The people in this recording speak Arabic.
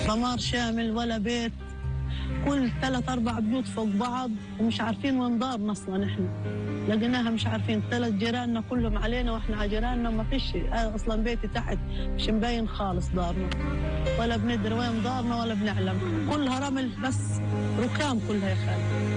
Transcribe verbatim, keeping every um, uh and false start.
دمار شامل، ولا بيت، كل ثلاث أربع بيوت فوق بعض ومش عارفين وين دارنا أصلا. إحنا لقيناها مش عارفين، ثلاث جيراننا كلهم علينا وإحنا على جيراننا ما فيش أصلا. بيتي تحت مش مبين خالص دارنا، ولا بندري وين دارنا ولا بنعلم، كلها رمل بس، ركام كلها يا خالد.